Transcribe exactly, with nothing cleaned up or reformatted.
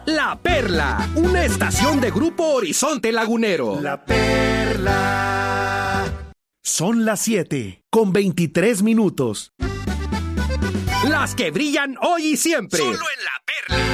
La Perla, una estación de Grupo Horizonte Lagunero. La Perla. Son las siete, con veintitrés minutos. Las que brillan hoy y siempre. Solo en La Perla.